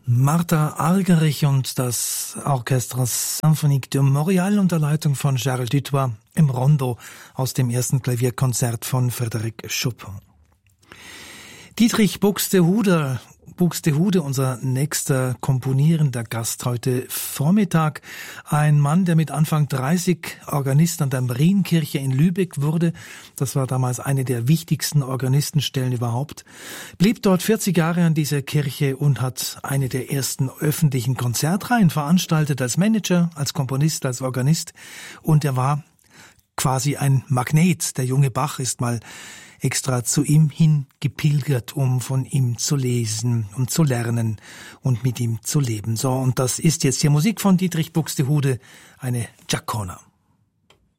Martha Argerich und das Orchestre Symphonique de Montréal unter Leitung von Charles Dutoit im Rondo aus dem ersten Klavierkonzert von Frédéric Chopin. Dietrich Buxtehude, unser nächster komponierender Gast heute Vormittag. Ein Mann, der mit Anfang 30 Organist an der Marienkirche in Lübeck wurde. Das war damals eine der wichtigsten Organistenstellen überhaupt. Blieb dort 40 Jahre an dieser Kirche und hat eine der ersten öffentlichen Konzertreihen veranstaltet als Manager, als Komponist, als Organist. Und er war quasi ein Magnet. Der junge Bach ist mal extra zu ihm hingepilgert, um von ihm zu lesen und zu lernen und mit ihm zu leben. So, und das ist jetzt hier Musik von Dietrich Buxtehude, eine Giacona.